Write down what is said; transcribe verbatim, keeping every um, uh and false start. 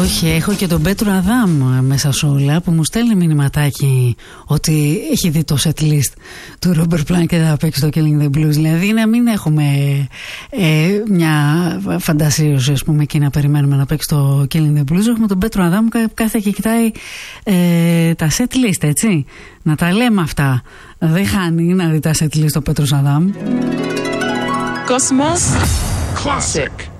Όχι, έχω και τον Πέτρο Αδάμ μέσα σε όλα που μου στέλνει μηνυματάκι ότι έχει δει το set list του Robert Plant και θα παίξει το Killing the Blues. Δηλαδή να μην έχουμε ε, μια φαντασίωση, ας πούμε, και να περιμένουμε να παίξει το Killing the Blues. Έχουμε τον Πέτρο Αδάμ που κάθε και κοιτάει ε, τα set list, έτσι. Να τα λέμε αυτά. Δεν χάνει να δει τα set list ο Πέτρος Αδάμ. Cosmos Classic.